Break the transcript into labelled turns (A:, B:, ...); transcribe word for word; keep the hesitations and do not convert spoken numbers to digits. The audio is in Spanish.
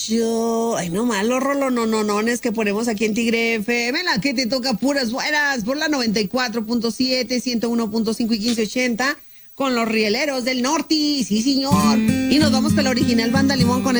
A: Yo, ay, no más, los rolononones que ponemos aquí en Tigre F M, la que te toca puras buenas, por la noventa y cuatro punto siete, ciento uno punto cinco y quince ochenta, con los rieleros del norte, sí señor. Y nos vamos con la original Banda Limón con